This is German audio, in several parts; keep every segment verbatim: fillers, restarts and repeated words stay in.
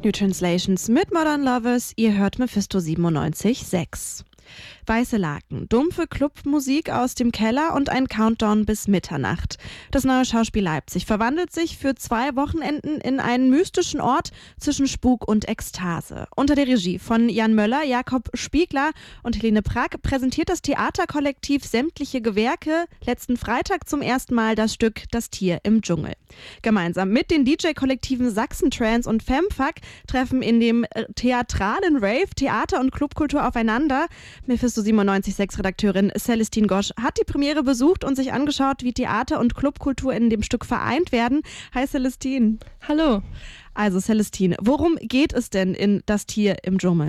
New Translations mit Modern Lovers. Ihr hört Mephisto siebenundneunzig Komma sechs. Weiße Laken, dumpfe Clubmusik aus dem Keller und ein Countdown bis Mitternacht. Das neue Schauspiel Leipzig verwandelt sich für zwei Wochenenden in einen mystischen Ort zwischen Spuk und Ekstase. Unter der Regie von Jan Möller, Jakob Spiegler und Helene Prack präsentiert das Theaterkollektiv Sämtliche Gewerke letzten Freitag zum ersten Mal das Stück Das Tier im Dschungel. Gemeinsam mit den D J-Kollektiven Sachsen-Trance und Femfuck treffen in dem theatralen Rave Theater und Clubkultur aufeinander. Mephisto siebenundneunzig Komma sechs Redakteurin Celestine Gosch hat die Premiere besucht und sich angeschaut, wie Theater und Clubkultur in dem Stück vereint werden. Hi Celestine. Hallo. Also Celestine, worum geht es denn in Das Tier im Dschungel?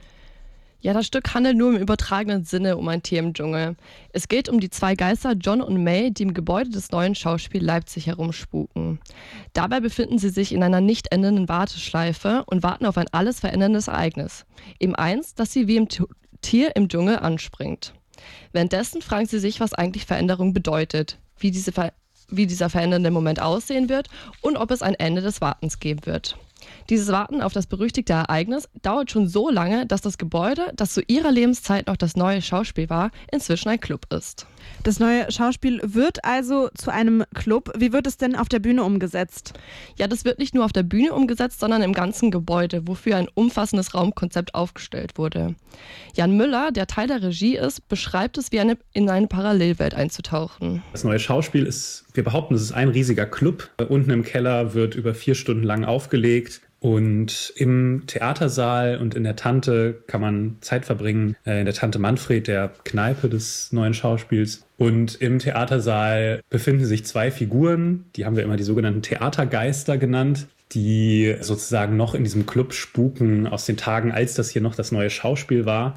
Ja, das Stück handelt nur im übertragenen Sinne um ein Tier im Dschungel. Es geht um die zwei Geister John und May, die im Gebäude des neuen Schauspiels Leipzig herumspuken. Dabei befinden sie sich in einer nicht endenden Warteschleife und warten auf ein alles veränderndes Ereignis. Eben eins, das sie wie im T- Tier im Dschungel anspringt. Währenddessen fragen sie sich, was eigentlich Veränderung bedeutet, wie, diese Ver- wie dieser verändernde Moment aussehen wird und ob es ein Ende des Wartens geben wird. Dieses Warten auf das berüchtigte Ereignis dauert schon so lange, dass das Gebäude, das zu ihrer Lebenszeit noch das neue Schauspiel war, inzwischen ein Club ist. Das neue Schauspiel wird also zu einem Club. Wie wird es denn auf der Bühne umgesetzt? Ja, das wird nicht nur auf der Bühne umgesetzt, sondern im ganzen Gebäude, wofür ein umfassendes Raumkonzept aufgestellt wurde. Jan Müller, der Teil der Regie ist, beschreibt es, wie eine, in eine Parallelwelt einzutauchen. Das neue Schauspiel ist, wir behaupten, es ist ein riesiger Club. Unten im Keller wird über vier Stunden lang aufgelegt. Und im Theatersaal und in der Tante kann man Zeit verbringen, äh, in der Tante Manfred, der Kneipe des neuen Schauspiels. Und im Theatersaal befinden sich zwei Figuren, die haben wir immer die sogenannten Theatergeister genannt, die sozusagen noch in diesem Club spuken aus den Tagen, als das hier noch das neue Schauspiel war.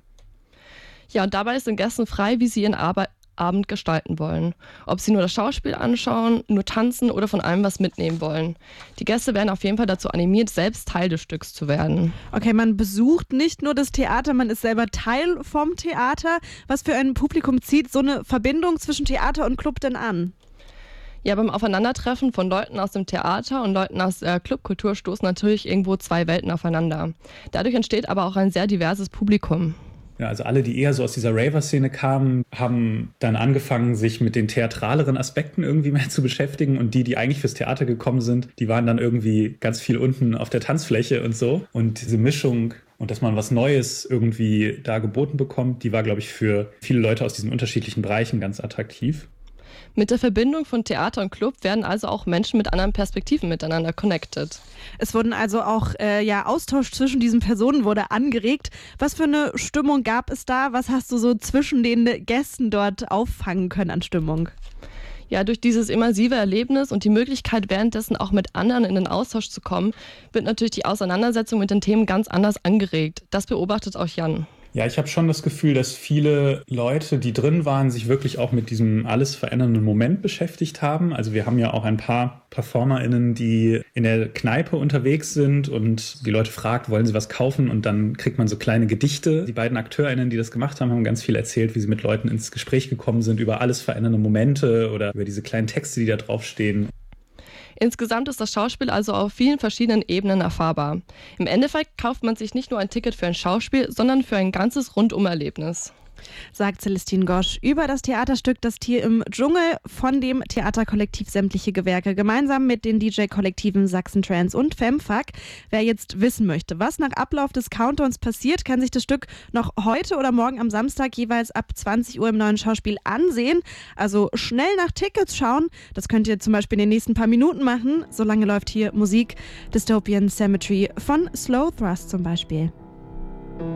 Ja, und dabei ist den Gästen frei, wie sie ihren Arbeit Abend gestalten wollen. Ob sie nur das Schauspiel anschauen, nur tanzen oder von allem was mitnehmen wollen. Die Gäste werden auf jeden Fall dazu animiert, selbst Teil des Stücks zu werden. Okay, man besucht nicht nur das Theater, man ist selber Teil vom Theater. Was für ein Publikum zieht so eine Verbindung zwischen Theater und Club denn an? Ja, beim Aufeinandertreffen von Leuten aus dem Theater und Leuten aus der Clubkultur stoßen natürlich irgendwo zwei Welten aufeinander. Dadurch entsteht aber auch ein sehr diverses Publikum. Ja, also alle, die eher so aus dieser Raver-Szene kamen, haben dann angefangen, sich mit den theatraleren Aspekten irgendwie mehr zu beschäftigen. Und die, die eigentlich fürs Theater gekommen sind, die waren dann irgendwie ganz viel unten auf der Tanzfläche und so. Und diese Mischung und dass man was Neues irgendwie da geboten bekommt, die war, glaube ich, für viele Leute aus diesen unterschiedlichen Bereichen ganz attraktiv. Mit der Verbindung von Theater und Club werden also auch Menschen mit anderen Perspektiven miteinander connected. Es wurden also auch äh, ja, Austausch zwischen diesen Personen wurde angeregt. Was für eine Stimmung gab es da? Was hast du so zwischen den Gästen dort auffangen können an Stimmung? Ja, durch dieses immersive Erlebnis und die Möglichkeit, währenddessen auch mit anderen in den Austausch zu kommen, wird natürlich die Auseinandersetzung mit den Themen ganz anders angeregt. Das beobachtet auch Jan. Ja, ich habe schon das Gefühl, dass viele Leute, die drin waren, sich wirklich auch mit diesem alles verändernden Moment beschäftigt haben. Also wir haben ja auch ein paar PerformerInnen, die in der Kneipe unterwegs sind und die Leute fragt, wollen sie was kaufen? Und dann kriegt man so kleine Gedichte. Die beiden AkteurInnen, die das gemacht haben, haben ganz viel erzählt, wie sie mit Leuten ins Gespräch gekommen sind über alles verändernde Momente oder über diese kleinen Texte, die da draufstehen. Insgesamt ist das Schauspiel also auf vielen verschiedenen Ebenen erfahrbar. Im Endeffekt kauft man sich nicht nur ein Ticket für ein Schauspiel, sondern für ein ganzes Rundumerlebnis. Sagt Celestine Gosch über das Theaterstück Das Tier im Dschungel von dem Theaterkollektiv Sämtliche Gewerke gemeinsam mit den D J-Kollektiven Sachsen-Trance und Femfuck. Wer jetzt wissen möchte, was nach Ablauf des Countdowns passiert, kann sich das Stück noch heute oder morgen am Samstag jeweils ab zwanzig Uhr im neuen Schauspiel ansehen. Also schnell nach Tickets schauen. Das könnt ihr zum Beispiel in den nächsten paar Minuten machen. Solange läuft hier Musik. Dystopian Cemetery von Slow Thrust zum Beispiel.